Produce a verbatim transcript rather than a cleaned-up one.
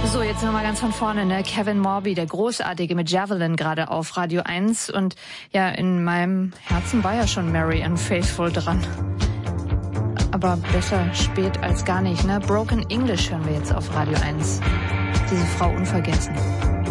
So, jetzt nochmal ganz von vorne, ne? Kevin Morby, der Großartige mit Javelin, gerade auf Radio eins. Und ja, in meinem Herzen war ja schon Mary and Faithful dran. Aber besser spät als gar nicht, ne? Broken English hören wir jetzt auf Radio eins. Diese Frau unvergessen.